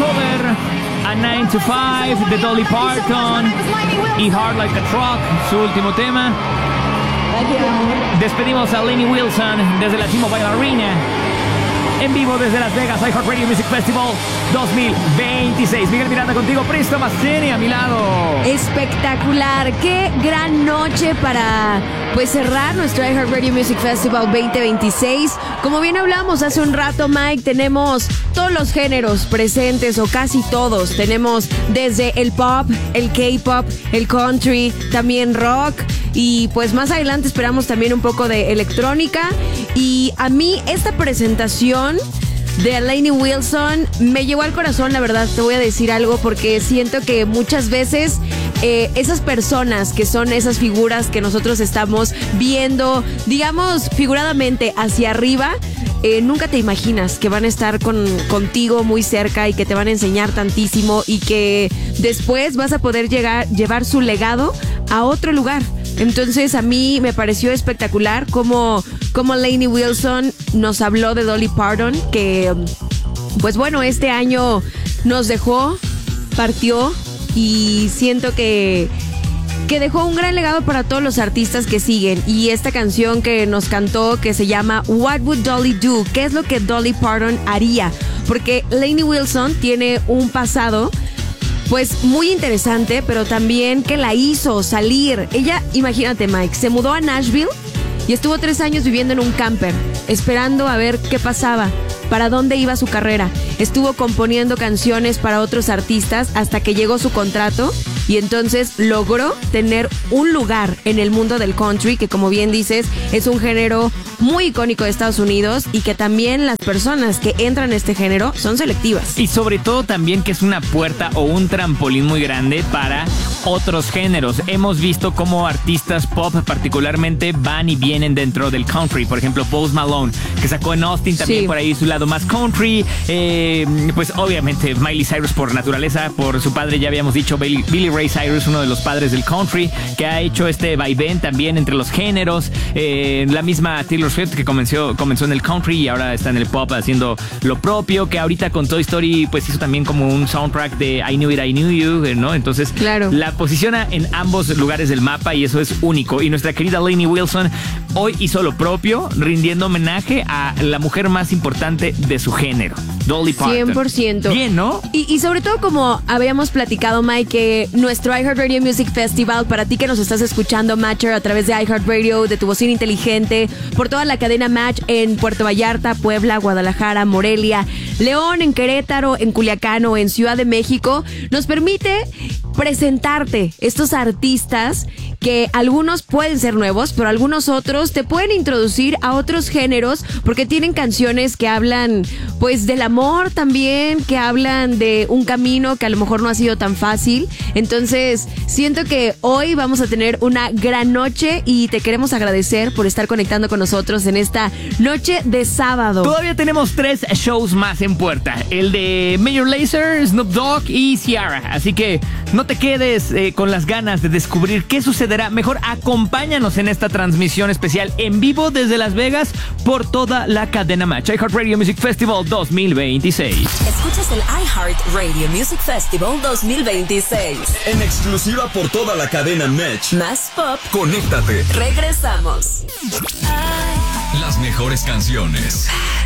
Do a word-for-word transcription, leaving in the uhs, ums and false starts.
cover a nine to five de Dolly Parton y Hard Like a Truck, su último tema. Despedimos a Lainey Wilson desde la T-Mobile Arena, en vivo desde Las Vegas, iHeartRadio Music Festival dos mil veintiséis. Miguel Miranda contigo, Presto Masteni a mi lado. Espectacular, qué gran noche para pues cerrar nuestro iHeartRadio Music Festival veinte veintiséis. Como bien hablamos hace un rato, Mike, tenemos todos los géneros presentes, o casi todos. Tenemos desde el pop, el K-pop, el country, también rock, y pues más adelante esperamos también un poco de electrónica. Y a mí esta presentación de Lainey Wilson me llegó al corazón, la verdad, te voy a decir algo, porque siento que muchas veces eh, esas personas que son esas figuras que nosotros estamos viendo, digamos, figuradamente hacia arriba, eh, nunca te imaginas que van a estar con, contigo muy cerca y que te van a enseñar tantísimo y que después vas a poder llegar, llevar su legado a otro lugar. Entonces a mí me pareció espectacular cómo, cómo Lainey Wilson nos habló de Dolly Parton, que pues bueno, este año nos dejó, partió, y siento que, que dejó un gran legado para todos los artistas que siguen. Y esta canción que nos cantó, que se llama What Would Dolly Do? ¿Qué es lo que Dolly Parton haría? Porque Lainey Wilson tiene un pasado pues muy interesante, pero también que la hizo salir. Ella, imagínate, Mike, se mudó a Nashville y estuvo tres años viviendo en un camper, esperando a ver qué pasaba, para dónde iba su carrera. Estuvo componiendo canciones para otros artistas hasta que llegó su contrato, y entonces logró tener un lugar en el mundo del country, que como bien dices, es un género muy icónico de Estados Unidos, y que también las personas que entran en este género son selectivas. Y sobre todo también que es una puerta o un trampolín muy grande para otros géneros. Hemos visto cómo artistas pop particularmente van y vienen dentro del country. Por ejemplo, Post Malone, que sacó en Austin también, sí, por ahí su lado más country. Eh, pues obviamente Miley Cyrus por naturaleza, por su padre, ya habíamos dicho, Billy, Billy Ray Cyrus, uno de los padres del country, que ha hecho este vaivén también entre los géneros. Eh, la misma Taylor Swift, que comenzó, comenzó en el country y ahora está en el pop haciendo lo propio, que ahorita con Toy Story pues hizo también como un soundtrack de I Knew It, I Knew You, ¿no? Entonces, claro, la posiciona en ambos lugares del mapa y eso es único. Y nuestra querida Lainey Wilson hoy hizo lo propio, rindiendo homenaje a la mujer más importante de su género, Dolly Parton. cien por ciento. Bien, ¿no? Y, y sobre todo, como habíamos platicado, Mike, que nuestro iHeartRadio Music Festival, para ti que nos estás escuchando, Matcher, a través de iHeartRadio, de tu bocina inteligente, por toda la cadena Match en Puerto Vallarta, Puebla, Guadalajara, Morelia, León, en Querétaro, en Culiacán o en Ciudad de México, nos permite presentarte estos artistas que algunos pueden ser nuevos, pero algunos otros te pueden introducir a otros géneros, porque tienen canciones que hablan pues del amor también, que hablan de un camino que a lo mejor no ha sido tan fácil. Entonces siento que hoy vamos a tener una gran noche y te queremos agradecer por estar conectando con nosotros en esta noche de sábado. Todavía tenemos tres shows más en puerta, el de Major Lazer, Snoop Dogg y Ciara, así que no te quedes eh, con las ganas de descubrir qué sucederá. Mejor acompáñanos en esta transmisión especial en vivo desde Las Vegas por toda la cadena Match, iHeartRadio Music Festival dos mil veintiséis. Escuchas el iHeartRadio Music Festival dos mil veintiséis en exclusiva por toda la cadena Match. Más pop. Conéctate. Regresamos. Las mejores canciones.